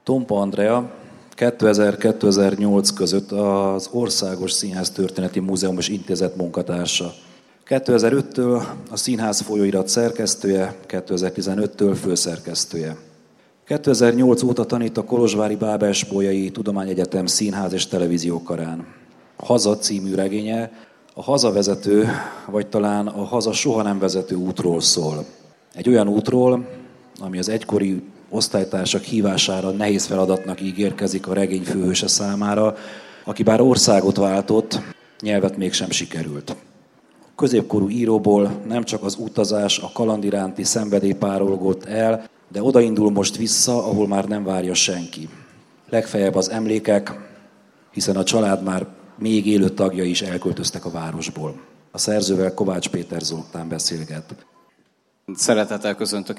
Tompa Andrea 2000-2008 között az Országos Színháztörténeti Múzeumos Intézet munkatársa. 2005-től a Színház folyóirat szerkesztője, 2015-től főszerkesztője. 2008 óta tanít a Kolozsvári Bábels-Bolyai Tudományegyetem Színház és Televíziókarán. Haza című regénye a hazavezető, vagy talán a haza soha nem vezető útról szól. Egy olyan útról, ami az egykori osztálytársak hívására nehéz feladatnak ígérkezik a regény főhőse számára, aki bár országot váltott, nyelvet mégsem sikerült. A középkorú íróból nem csak az utazás, a kaland iránti szenvedély párolgott el, de odaindul most vissza, ahol már nem várja senki. Legfeljebb az emlékek, hiszen a család már még élő tagjai is elköltöztek a városból. A szerzővel Kovács Péter Zoltán beszélget. Szeretettel köszöntök